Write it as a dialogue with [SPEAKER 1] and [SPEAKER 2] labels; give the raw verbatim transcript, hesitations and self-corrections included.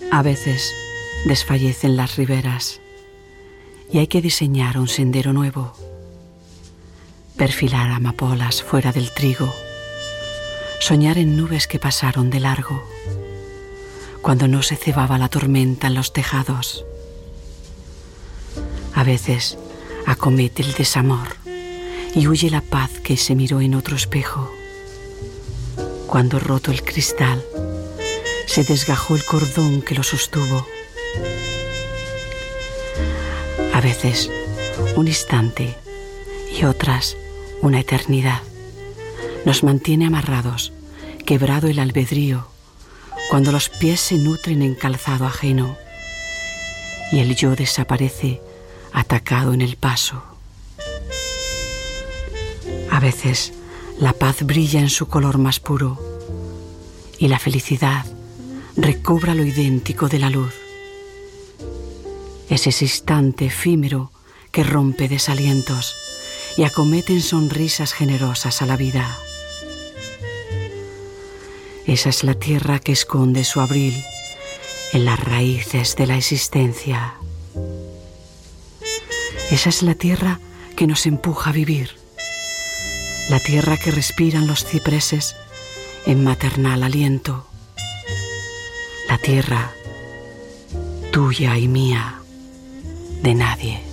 [SPEAKER 1] A veces desfallecen las riberas y hay que diseñar un sendero nuevo, perfilar amapolas fuera del trigo, soñar en nubes que pasaron de largo, cuando no se cebaba la tormenta en los tejados. A veces acomete el desamor y huye la paz que se miró en otro espejo, cuando roto el cristal se desgajó el cordón que lo sostuvo. A veces un instante y otras una eternidad nos mantiene amarrados, quebrado el albedrío, cuando los pies se nutren en calzado ajeno y el yo desaparece atacado en el paso. A veces la paz brilla en su color más puro y la felicidad recobra lo idéntico de la luz. Es ese instante efímero que rompe desalientos y acometen sonrisas generosas a la vida. Esa es la tierra que esconde su abril en las raíces de la existencia. Esa es la tierra que nos empuja a vivir, la tierra que respiran los cipreses en maternal aliento, la tierra tuya y mía, de nadie.